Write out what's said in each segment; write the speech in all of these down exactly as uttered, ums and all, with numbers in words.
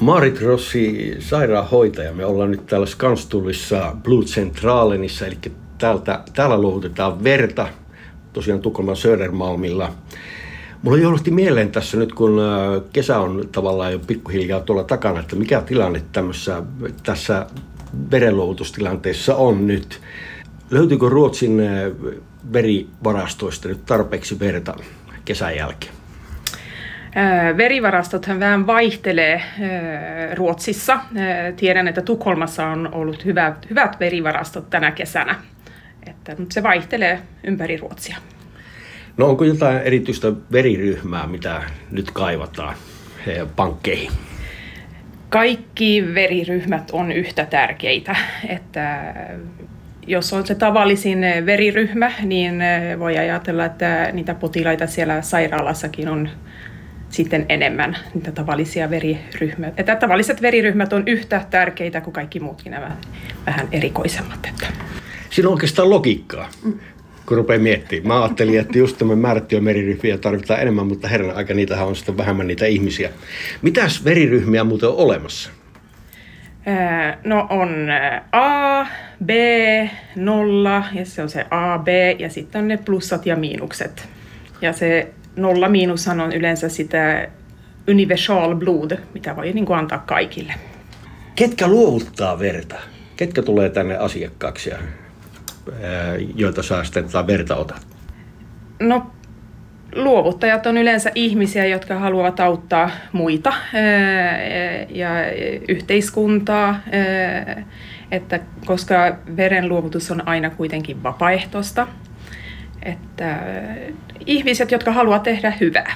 Maarit Rossi, sairaanhoitaja. Me ollaan nyt täällä Skanstullissa Blodcentralenissa, eli täältä, täällä luovutetaan verta, tosiaan Tukholman Södermalmilla. Mulla johdosti mieleen tässä nyt, kun kesä on tavallaan jo pikkuhiljaa tuolla takana, että mikä tilanne tämmössä, tässä verenluovutustilanteessa on nyt. Löytyykö Ruotsin verivarastoista nyt tarpeeksi verta kesän jälkeen? Verivarastothan vähän vaihtelee Ruotsissa. Tiedän, että Tukholmassa on ollut hyvät, hyvät verivarastot tänä kesänä, että se vaihtelee ympäri Ruotsia. No onko jotain erityistä veriryhmää, mitä nyt kaivataan pankkeihin? Kaikki veriryhmät on yhtä tärkeitä, että jos on se tavallisin veriryhmä, niin voi ajatella, että niitä potilaita siellä sairaalassakin on sitten enemmän niitä tavallisia veriryhmiä. Että tavalliset veriryhmät on yhtä tärkeitä kuin kaikki muutkin nämä vähän erikoisemmat. Että. Siinä on oikeastaan logiikkaa, kun rupeaa miettimään. Mä ajattelin, että just tämän määrättyjä veriryhmiä tarvitaan enemmän, mutta herran aika niitähän on sitten vähemmän niitä ihmisiä. Mitäs veriryhmiä muuten on olemassa? No on A, B, nolla ja se on se A, B ja sitten on ne plussat ja miinukset. Ja se nolla miinushan on yleensä sitä universal blood, mitä voi niin kuin antaa kaikille. Ketkä luovuttaa verta? Ketkä tulee tänne asiakkaaksi, ja, joita saa sitten verta otat? No luovuttajat on yleensä ihmisiä, jotka haluavat auttaa muita ja yhteiskuntaa, että koska verenluovutus on aina kuitenkin vapaaehtoista. Että ihmiset, jotka haluavat tehdä hyvää.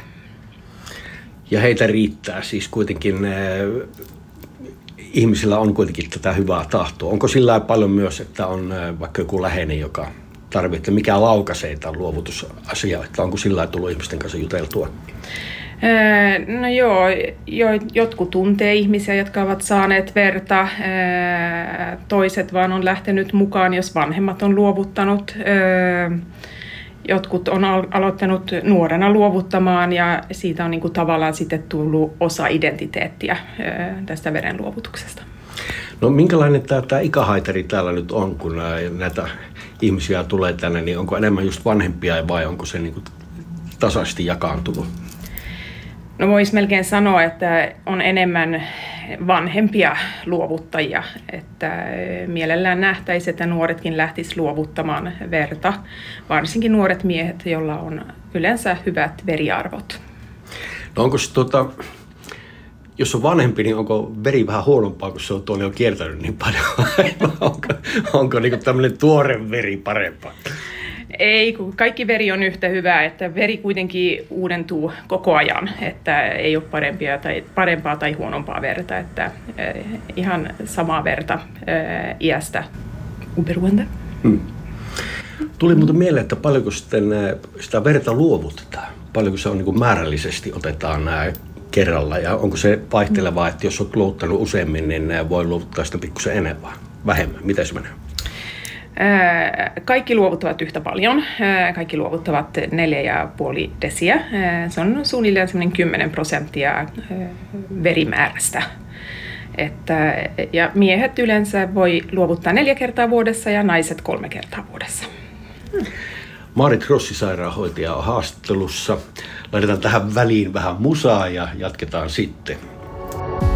Ja heitä riittää siis kuitenkin, äh, ihmisillä on kuitenkin tätä hyvää tahtoa. Onko sillä paljon myös, että on äh, vaikka joku läheinen, joka tarvitsee, mikä laukaisee tämän luovutusasiaa, että onko sillä tullut ihmisten kanssa juteltua? Äh, no joo, jo, jotkut tuntee ihmisiä, jotka ovat saaneet verta, äh, toiset vaan on lähtenyt mukaan, jos vanhemmat on luovuttanut. Äh, Jotkut on aloittanut nuorena luovuttamaan ja siitä on niin kuin tavallaan sitten tullut osa identiteettiä tästä verenluovutuksesta. No minkälainen tämä, tämä ikähaitari täällä nyt on, kun näitä ihmisiä tulee tänne, niin onko enemmän just vanhempia vai onko se niin kuin tasaisesti jakaantunut? No voisi melkein sanoa, että on enemmän vanhempia luovuttajia, että mielellään nähtäisi, että nuoretkin lähtis luovuttamaan verta, varsinkin nuoret miehet, joilla on yleensä hyvät veriarvot. No onko se tuota, jos on vanhempi, niin onko veri vähän huonompaa, kun se on tuonne jo kiertänyt niin paljon? onko onko niin tämmöinen tuore veri parempaa? Ei, kun kaikki veri on yhtä hyvää, että veri kuitenkin uudentuu koko ajan, että ei ole parempia tai, parempaa tai huonompaa verta, että äh, ihan samaa verta äh, iästä oberoende. Hmm. Tuli muuten mieleen, että paljonko sitten sitä verta luovutetaan, paljonko se on niin kuin määrällisesti otetaan nämä kerralla ja onko se vaihtelevaa, että jos olet luovuttanut useammin, niin voi luovuttaa sitä pikkusen enemmän, vähemmän, miten se menee? Kaikki luovuttavat yhtä paljon. Kaikki luovuttavat neljä ja puoli desiä. Se on suunnilleen semmoinen kymmenen prosenttia verimäärästä. Että, ja miehet yleensä voi luovuttaa neljä kertaa vuodessa ja naiset kolme kertaa vuodessa. Maarit Rossi, sairaanhoitaja, on haastattelussa. Laitetaan tähän väliin vähän musaa ja jatketaan sitten.